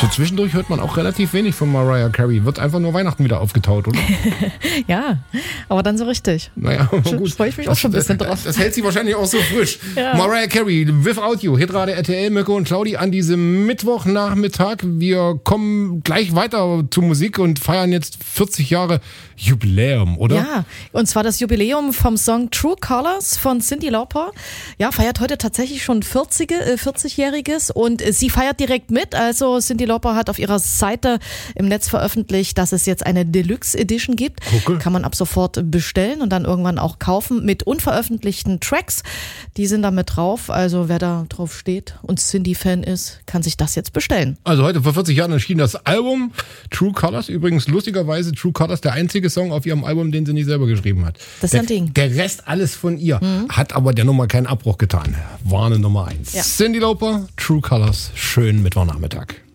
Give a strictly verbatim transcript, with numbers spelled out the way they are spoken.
So zwischendurch hört man auch relativ wenig von Mariah Carey. Wird einfach nur Weihnachten wieder aufgetaut, oder? Ja, aber dann so richtig. Naja, aber gut. Freue ich mich auch schon ein bisschen das, drauf. Das hält sie wahrscheinlich auch so frisch. Ja. Mariah Carey, Without You, Hitradio R T L, Mirko und Claudi an diesem Mittwochnachmittag. Wir kommen gleich weiter zur Musik und feiern jetzt vierzig Jahre Jubiläum, oder? Ja, und zwar das Jubiläum vom Song True Colors von Cyndi Lauper. Ja, feiert heute tatsächlich schon vierzigjähriges und sie feiert direkt mit. Also Cyndi Lauper hat auf ihrer Seite im Netz veröffentlicht, dass es jetzt eine Deluxe Edition gibt. Gucke. Kann man ab sofort bestellen und dann irgendwann auch kaufen mit unveröffentlichten Tracks. Die sind da mit drauf. Also wer da drauf steht und Cyndi-Fan ist, kann sich das jetzt bestellen. Also heute vor vierzig Jahren erschien das Album True Colors. Übrigens lustigerweise True Colors der einzige Song auf ihrem Album, den sie nicht selber geschrieben hat. Das ist der, ein Ding. Der Rest alles von ihr. Mhm. Hat aber der Nummer keinen Abbruch getan. War eine Nummer eins. Ja. Cyndi Lauper, True Colors. Schönen Mittwochnachmittag.